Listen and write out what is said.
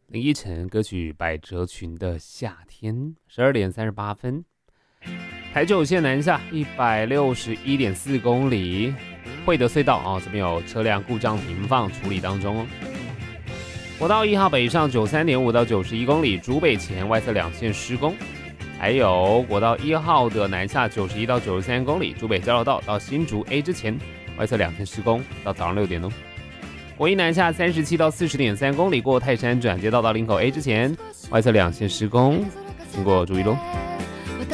林依晨歌曲百褶裙的夏天，12点38分。台九线南下161.4公里，惠德隧道这边有车辆故障停放处理当中哦。国道1号北上93.5到91公里，竹北前外侧两线施工。还有国道1号的南下91到93公里，竹北交流道到新竹 A 之前外侧两线施工，到早上6点哦。国一南下37到40.3公里，过泰山转接道到林口 A 之前外侧两线施工，经过注意咯。